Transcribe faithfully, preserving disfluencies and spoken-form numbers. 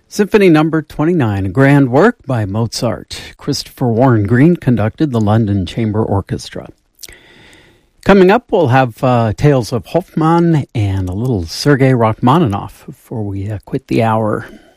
Symphony Number twenty-nine, a grand work by Mozart. Christopher Warren Green conducted the London Chamber Orchestra. Coming up, we'll have uh, Tales of Hoffmann and a little Sergei Rachmaninoff before we uh, quit the hour.